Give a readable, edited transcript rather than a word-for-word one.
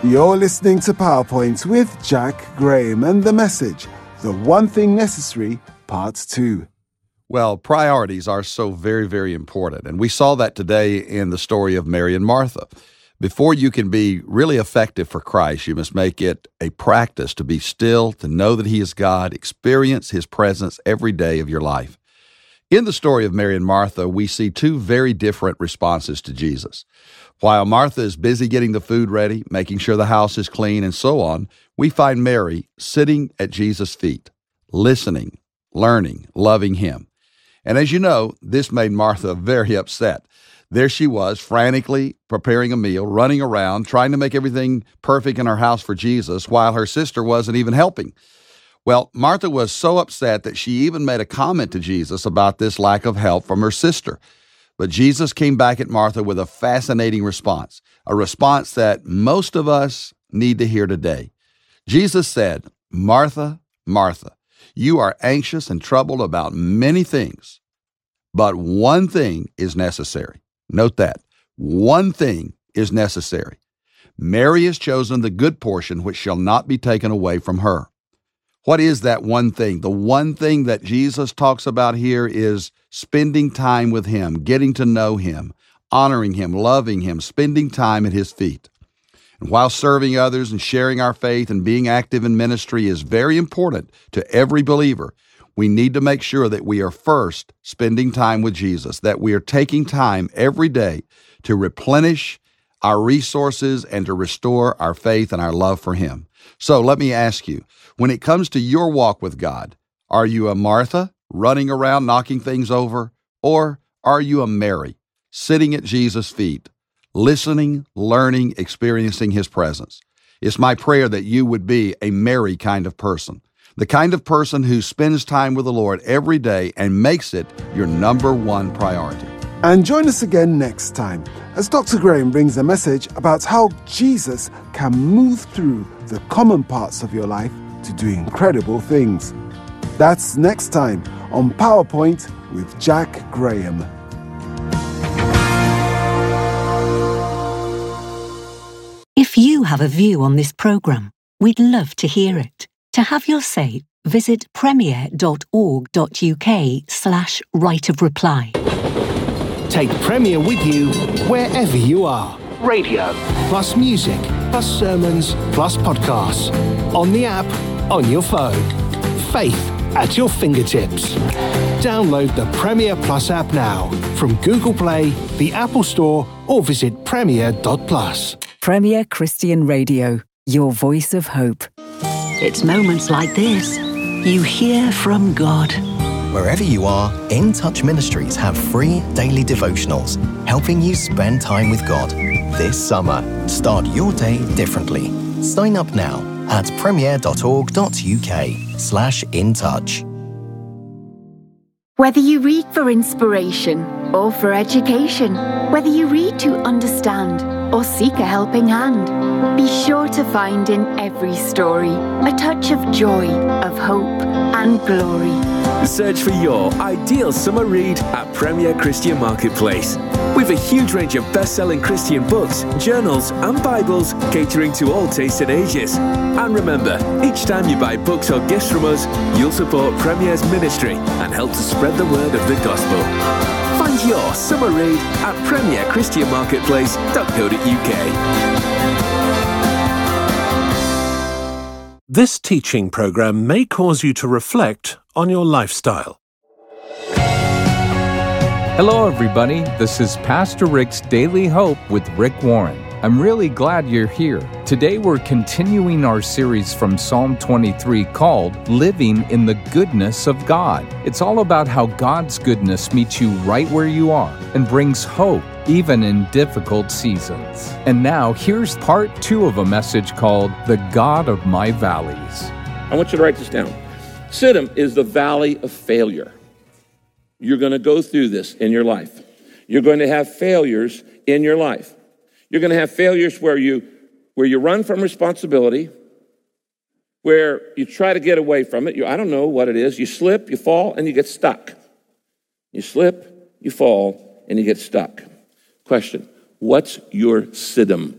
You're listening to PowerPoint with Jack Graham and the message, The One Thing Necessary, Part 2. Well, priorities are so very, very important. And we saw that today in the story of Mary and Martha. Before you can be really effective for Christ, you must make it a practice to be still, to know that He is God, experience His presence every day of your life. In the story of Mary and Martha, we see two very different responses to Jesus. While Martha is busy getting the food ready, making sure the house is clean, and so on, we find Mary sitting at Jesus' feet, listening, learning, loving Him. And as you know, this made Martha very upset. There she was, frantically preparing a meal, running around, trying to make everything perfect in her house for Jesus, while her sister wasn't even helping. Well, Martha was so upset that she even made a comment to Jesus about this lack of help from her sister. But Jesus came back at Martha with a fascinating response, a response that most of us need to hear today. Jesus said, "Martha, Martha, you are anxious and troubled about many things, but one thing is necessary." Note that. One thing is necessary. Mary has chosen the good portion which shall not be taken away from her. What is that one thing? The one thing that Jesus talks about here is spending time with Him, getting to know Him, honoring Him, loving Him, spending time at His feet. And while serving others and sharing our faith and being active in ministry is very important to every believer, we need to make sure that we are first spending time with Jesus, that we are taking time every day to replenish our resources and to restore our faith and our love for Him. So let me ask you, when it comes to your walk with God, are you a Martha, running around knocking things over, or are you a Mary, sitting at Jesus' feet, listening, learning, experiencing His presence? It's my prayer that you would be a Mary kind of person, the kind of person who spends time with the Lord every day and makes it your number one priority. And join us again next time as Dr. Graham brings a message about how Jesus can move through the common parts of your life to do incredible things. That's next time on PowerPoint with Jack Graham. If you have a view on this programme, we'd love to hear it. To have your say, visit premier.org.uk/right of reply. Take Premier with you wherever you are. Radio, plus music, plus sermons, plus podcasts. On the app, on your phone. Faith at your fingertips. Download the Premier Plus app now from Google Play, the Apple Store, or visit premier.plus. Premier Christian Radio, your voice of hope. It's moments like this you hear from God. Wherever you are, In Touch Ministries have free daily devotionals, helping you spend time with God. This summer, start your day differently. Sign up now at premier.org.uk/intouch. Whether you read for inspiration or for education, whether you read to understand or seek a helping hand, be sure to find in every story a touch of joy, of hope and glory. Search for your ideal summer read at Premier Christian Marketplace. With a huge range of best-selling Christian books, journals and Bibles catering to all tastes and ages. And remember, each time you buy books or gifts from us, you'll support Premier's ministry and help to spread the word of the gospel. Find your summer read at premierchristianmarketplace.co.uk. This teaching program may cause you to reflect on your lifestyle. Hello, everybody. This is Pastor Rick's Daily Hope with Rick Warren. I'm really glad you're here. Today we're continuing our series from Psalm 23 called Living in the Goodness of God. It's all about how God's goodness meets you right where you are and brings hope even in difficult seasons. And now here's part 2 of a message called The God of My Valleys. I want you to write this down. Siddim is the valley of failure. You're going to go through this in your life. You're going to have failures in your life. You're going to have failures where you run from responsibility, where you try to get away from it. I don't know what it is. You slip, you fall, and you get stuck. You slip, you fall, and you get stuck. Question, what's your Siddim?